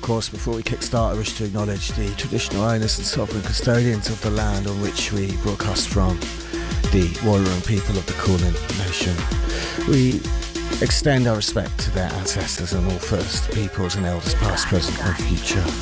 course, before we kickstart, I wish to acknowledge the traditional owners and sovereign custodians of the land on which we broadcast from, the Wurrung people of the Kulin Nation. We extend our respect to their ancestors and all First Peoples and elders past, present and future.